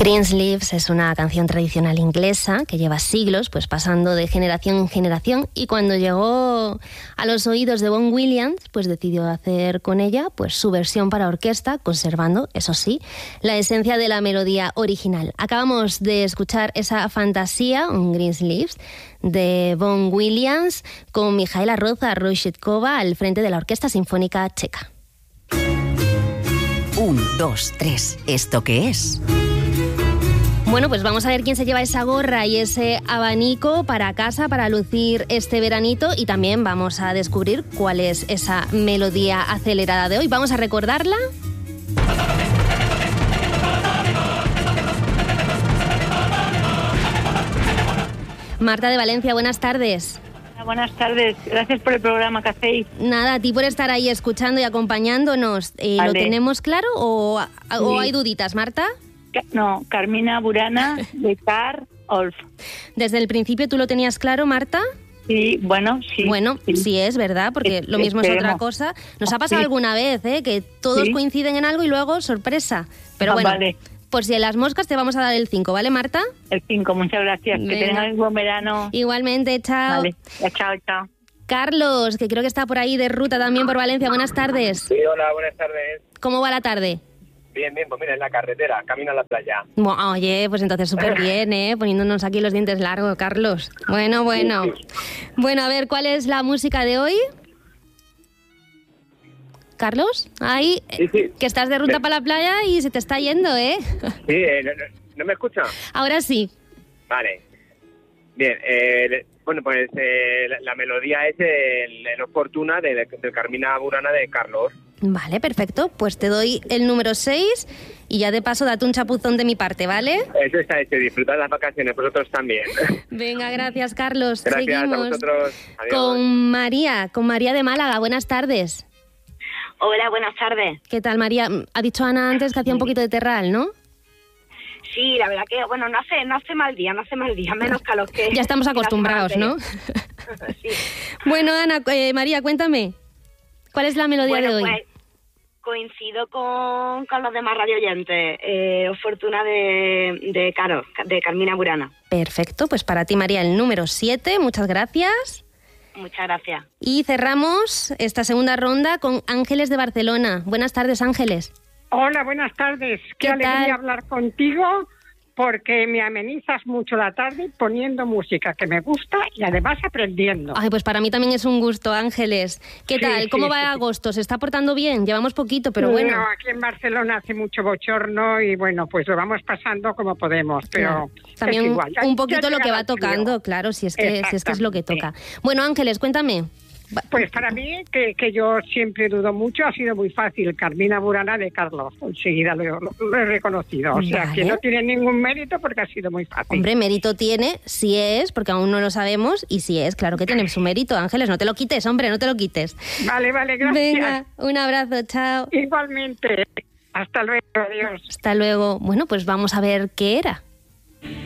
Greensleeves es una canción tradicional inglesa que lleva siglos pues pasando de generación en generación, y cuando llegó a los oídos de Vaughan Williams pues decidió hacer con ella pues su versión para orquesta, conservando, eso sí, la esencia de la melodía original. Acabamos de escuchar esa fantasía, un Greensleeves, de Vaughan Williams con Mijaela Rozsa-Rojtchová al frente de la Orquesta Sinfónica Checa. 1, 2, 3. ¿Esto qué es? Bueno, pues vamos a ver quién se lleva esa gorra y ese abanico para casa, para lucir este veranito, y también vamos a descubrir cuál es esa melodía acelerada de hoy. Vamos a recordarla. Marta de Valencia, buenas tardes. Buenas tardes, gracias por el programa que hacéis. Nada, a ti por estar ahí escuchando y acompañándonos. Vale. ¿Lo tenemos claro o hay duditas, Marta? No, Carmina Burana de Carl Orff. ¿Desde el principio tú lo tenías claro, Marta? Sí, bueno, sí. Bueno, sí es verdad, porque lo mismo es otra cosa. Nos ha pasado alguna vez, que todos coinciden en algo y luego sorpresa. Pero bueno, vale. Por si en las moscas te vamos a dar el 5, ¿vale, Marta? El 5, muchas gracias. Venga. Que tengáis buen verano. Igualmente, chao. Vale, chao, chao. Carlos, que creo que está por ahí de ruta también por Valencia. Buenas tardes. Sí, hola, buenas tardes. ¿Cómo va la tarde? Bien, pues mira, en la carretera, camino a la playa. Bueno, oye, pues entonces súper bien, poniéndonos aquí los dientes largos, Carlos. Bueno. Bueno, a ver, ¿cuál es la música de hoy? Carlos, ahí, Sí. que estás de ruta para la playa y se te está yendo, ¿eh? Sí, ¿no me escucha? Ahora sí. Vale. Bien, bueno, pues la melodía es el Fortuna del Carmina Burana de Carl Orff. Vale, perfecto. Pues te doy el número 6 y ya de paso date un chapuzón de mi parte, ¿vale? Eso está hecho, disfrutad las vacaciones, vosotros también. Venga, gracias, Carlos. Gracias Seguimos a vosotros. Adiós. con María de Málaga. Buenas tardes. Hola, buenas tardes. ¿Qué tal, María? Ha dicho Ana antes que hacía un poquito de terral, ¿no? Sí, la verdad que, bueno, no hace mal día, menos que a los que... Ya estamos acostumbrados, ¿no? Sí. Bueno, Ana, María, cuéntame, ¿cuál es la melodía de hoy? Pues coincido con los demás radioyentes. Fortuna de Carmina Burana. Perfecto, pues para ti, María, el número 7, muchas gracias. Muchas gracias. Y cerramos esta segunda ronda con Ángeles de Barcelona. Buenas tardes, Ángeles. Hola, buenas tardes. Qué alegría tal? hablar contigo, porque me amenizas mucho la tarde poniendo música que me gusta y además aprendiendo. Ay, pues para mí también es un gusto, Ángeles. ¿Qué Sí, tal? ¿Cómo sí, va sí. agosto? ¿Se está portando bien? Llevamos poquito, pero bueno. No, aquí en Barcelona hace mucho bochorno y bueno, pues lo vamos pasando como podemos, pero Claro. También es igual. un poquito Ya lo que llegará va el frío. tocando, claro, si es que es lo que toca. Bueno, Ángeles, cuéntame. Pues para mí, que yo siempre dudo mucho, ha sido muy fácil. Carmina Burana de Carlos, enseguida lo he reconocido. O sea, Vale. que no tiene ningún mérito porque ha sido muy fácil. Hombre, mérito tiene, si es, porque aún no lo sabemos, y si es, claro que tiene su mérito, Ángeles, no te lo quites, hombre, no te lo quites. Vale, gracias. Venga, un abrazo, chao. Igualmente. Hasta luego, adiós. Hasta luego. Bueno, pues vamos a ver qué era.